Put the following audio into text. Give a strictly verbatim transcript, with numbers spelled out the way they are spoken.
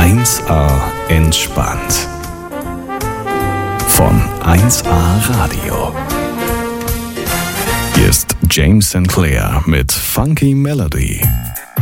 eins A entspannt. Von eins A Radio. Hier ist James Sinclair mit Funky Melody.